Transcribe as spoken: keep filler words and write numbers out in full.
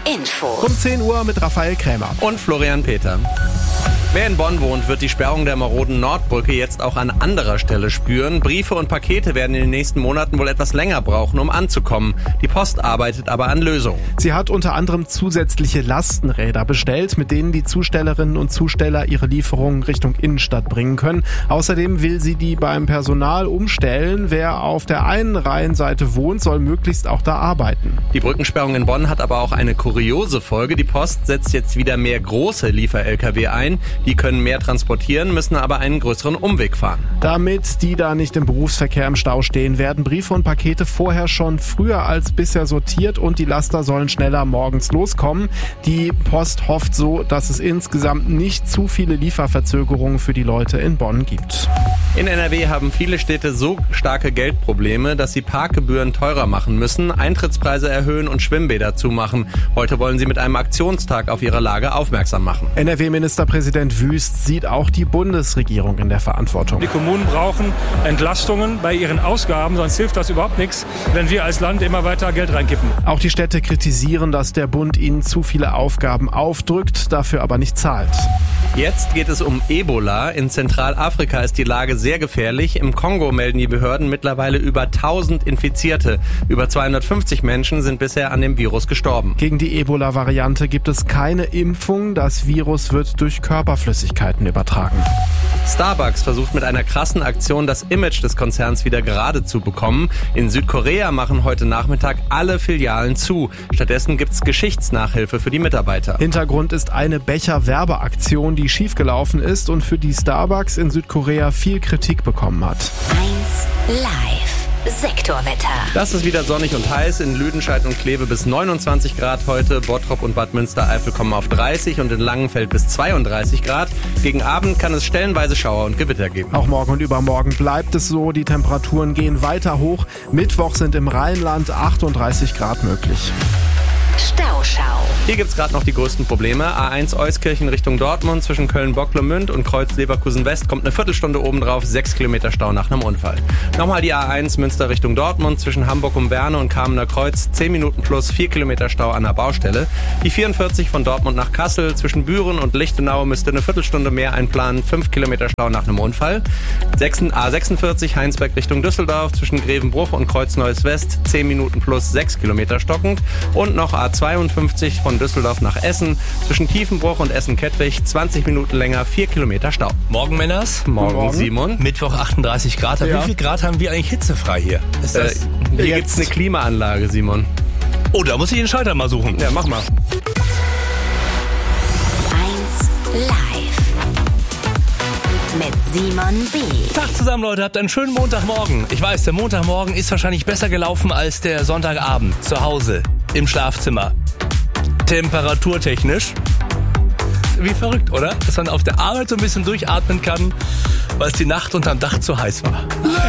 Info. Um zehn Uhr mit Raphael Krämer. Und Florian Peter. Wer in Bonn wohnt, wird die Sperrung der maroden Nordbrücke jetzt auch an anderer Stelle spüren. Briefe und Pakete werden in den nächsten Monaten wohl etwas länger brauchen, um anzukommen. Die Post arbeitet aber an Lösungen. Sie hat unter anderem zusätzliche Lastenräder bestellt, mit denen die Zustellerinnen und Zusteller ihre Lieferungen Richtung Innenstadt bringen können. Außerdem will sie die beim Personal umstellen. Wer auf der einen Rheinseite wohnt, soll möglichst auch da arbeiten. Die Brückensperrung in Bonn hat aber auch eine kuriose Folge. Die Post setzt jetzt wieder mehr große Liefer-L K W ein. Die können mehr transportieren, müssen aber einen größeren Umweg fahren. Damit die da nicht im Berufsverkehr im Stau stehen, werden Briefe und Pakete vorher schon früher als bisher sortiert und die Laster sollen schneller morgens loskommen. Die Post hofft so, dass es insgesamt nicht zu viele Lieferverzögerungen für die Leute in Bonn gibt. In N R W haben viele Städte so starke Geldprobleme, dass sie Parkgebühren teurer machen müssen, Eintrittspreise erhöhen und Schwimmbäder zumachen. Heute wollen sie mit einem Aktionstag auf ihre Lage aufmerksam machen. N R W-Ministerpräsident Wüst sieht auch die Bundesregierung in der Verantwortung. Die Kommunen brauchen Entlastungen bei ihren Ausgaben, sonst hilft das überhaupt nichts, wenn wir als Land immer weiter Geld reinkippen. Auch die Städte kritisieren, dass der Bund ihnen zu viele Aufgaben aufdrückt, dafür aber nicht zahlt. Jetzt geht es um Ebola. In Zentralafrika ist die Lage sehr gefährlich. Im Kongo melden die Behörden mittlerweile über tausend Infizierte. Über zweihundertfünfzig Menschen sind bisher an dem Virus gestorben. Gegen die Ebola-Variante gibt es keine Impfung. Das Virus wird durch Körperflüssigkeiten übertragen. Starbucks versucht mit einer krassen Aktion das Image des Konzerns wieder gerade zu bekommen. In Südkorea machen heute Nachmittag alle Filialen zu. Stattdessen gibt's Geschichtsnachhilfe für die Mitarbeiter. Hintergrund ist eine Becher-Werbeaktion, die schiefgelaufen ist und für die Starbucks in Südkorea viel Kritik bekommen hat. eins live. Sektorwetter. Das ist wieder sonnig und heiß. In Lüdenscheid und Kleve bis neunundzwanzig Grad heute. Bottrop und Bad Münstereifel kommen auf dreißig und in Langenfeld bis zweiunddreißig Grad. Gegen Abend kann es stellenweise Schauer und Gewitter geben. Auch morgen und übermorgen bleibt es so. Die Temperaturen gehen weiter hoch. Mittwoch sind im Rheinland achtunddreißig Grad möglich. Stauschau. Hier gibt's gerade noch die größten Probleme. A eins Euskirchen Richtung Dortmund zwischen Köln-Bocklemünd und Kreuz Leverkusen-West kommt eine Viertelstunde obendrauf, sechs Kilometer Stau nach einem Unfall. Nochmal die A eins Münster Richtung Dortmund zwischen Hamburg um Werne und Kamener Kreuz, zehn Minuten plus, vier Kilometer Stau an der Baustelle. Die vierundvierzig von Dortmund nach Kassel zwischen Büren und Lichtenau müsste eine Viertelstunde mehr einplanen, fünf Kilometer Stau nach einem Unfall. A sechsundvierzig Heinsberg Richtung Düsseldorf zwischen Grevenbruch und Kreuz Neues West, zehn Minuten plus, sechs Kilometer stockend. Und noch A zweiundfünfzig von Düsseldorf nach Essen zwischen Tiefenbruch und Essen-Kettwig, zwanzig Minuten länger, vier Kilometer Stau. Morgen, Männers. Morgen, Morgen. Simon. Mittwoch achtunddreißig Grad. Ja. Wie viel Grad haben wir eigentlich hitzefrei hier? Ist das? Äh, hier Jetzt. gibt's eine Klimaanlage, Simon. Oh, da muss ich den Schalter mal suchen. Ja, mach mal. eins live. Mit Simon B. Tag zusammen, Leute. Habt einen schönen Montagmorgen. Ich weiß, der Montagmorgen ist wahrscheinlich besser gelaufen als der Sonntagabend zu Hause im Schlafzimmer. Temperaturtechnisch. Wie verrückt, oder? Dass man auf der Arbeit so ein bisschen durchatmen kann, weil es die Nacht unterm Dach zu heiß war.